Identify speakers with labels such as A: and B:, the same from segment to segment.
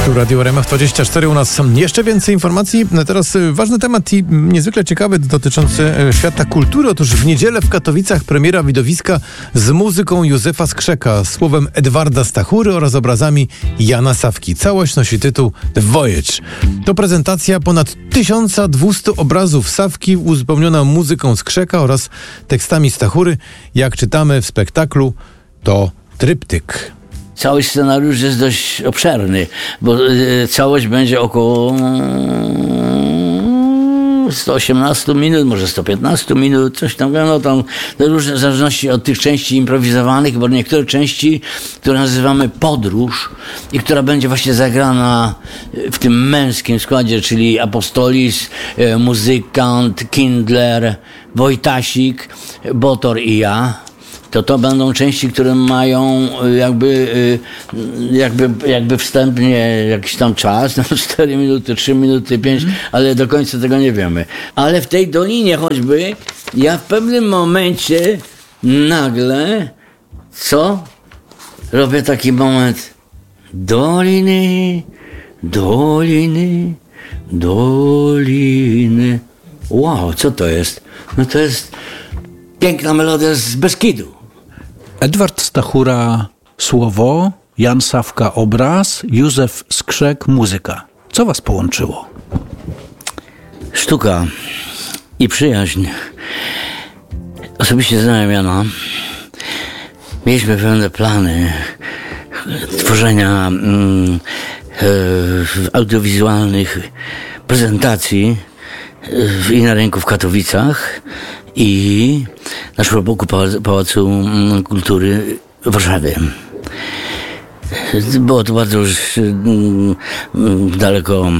A: Tu Radio RMF24, u nas jeszcze więcej informacji. Teraz ważny temat i niezwykle ciekawy dotyczący świata kultury. Otóż w niedzielę w Katowicach premiera widowiska z muzyką Józefa Skrzeka, słowem Edwarda Stachury oraz obrazami Jana Sawki. Całość nosi tytuł The Voyage. To prezentacja ponad 1200 obrazów Sawki uzupełniona muzyką Skrzeka oraz tekstami Stachury. Jak czytamy w spektaklu, to tryptyk.
B: Cały scenariusz jest dość obszerny, bo całość będzie około 118 minut, może 115 minut, coś tam, no tam różne, w zależności od tych części improwizowanych, bo niektóre części, które nazywamy Podróż i która będzie właśnie zagrana w tym męskim składzie, czyli Apostolis, Muzykant, Kindler, Wojtasik, Botor i ja. To będą części, które mają jakby wstępnie jakiś tam czas, 4 minuty, 3 minuty, 5, ale do końca tego nie wiemy. Ale w tej dolinie choćby ja w pewnym momencie nagle robię taki moment doliny, doliny, doliny. Wow, co to jest? No to jest piękna melodia z Beskidu.
C: Edward Stachura słowo, Jan Sawka obraz, Józef Skrzek muzyka. Co was połączyło?
B: Sztuka i przyjaźń. Osobiście znałem Jana. Mieliśmy pewne plany tworzenia audiowizualnych prezentacji i na rynku w Katowicach i na szurboku Pałacu Kultury w Warszawie. Było to bardzo już daleko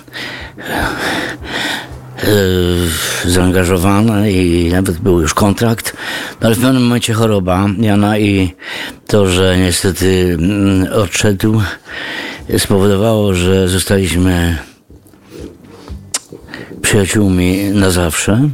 B: zaangażowane i nawet był już kontrakt, ale w pewnym momencie choroba Jana i to, że niestety odszedł, spowodowało, że zostaliśmy przyjaciółmi na zawsze.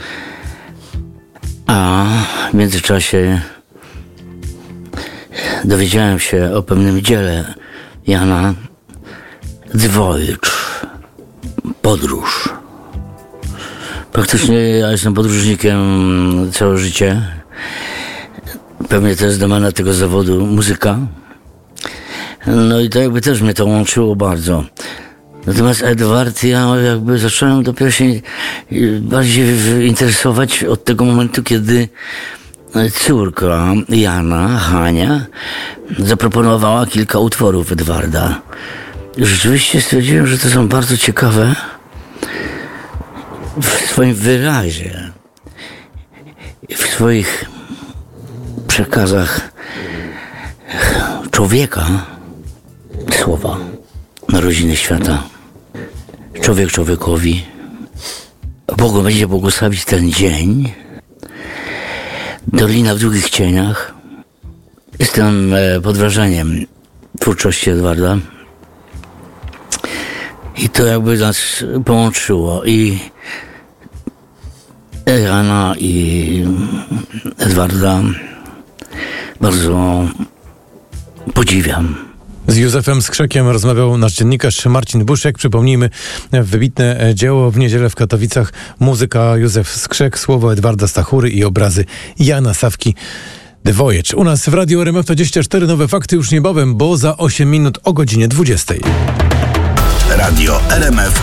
B: A w międzyczasie dowiedziałem się o pewnym dziele Jana, The Voyage, podróż. Praktycznie ja jestem podróżnikiem całe życie. Pewnie to jest domena tego zawodu, muzyka. No i to jakby też mnie to łączyło bardzo. Natomiast Edward, ja jakby zacząłem dopiero się bardziej interesować od tego momentu, kiedy córka Jana, Hania, zaproponowała kilka utworów Edwarda. Rzeczywiście stwierdziłem, że to są bardzo ciekawe w swoim wyrazie, w swoich przekazach człowieka, słowa, narodziny świata. Człowiek człowiekowi. Bogu będzie błogosławić ten dzień. Dolina w długich cieniach. Jestem pod wrażeniem twórczości Edwarda. I to jakby nas połączyło. I Jana i Edwarda bardzo podziwiam.
A: Z Józefem Skrzekiem rozmawiał nasz dziennikarz Marcin Buszek. Przypomnijmy, wybitne dzieło w niedzielę w Katowicach. Muzyka Józef Skrzek, słowo Edwarda Stachury i obrazy Jana Sawki. The Voyage. U nas w Radiu RMF24 nowe fakty już niebawem, bo za 8 minut o godzinie 20.
D: Radio RMF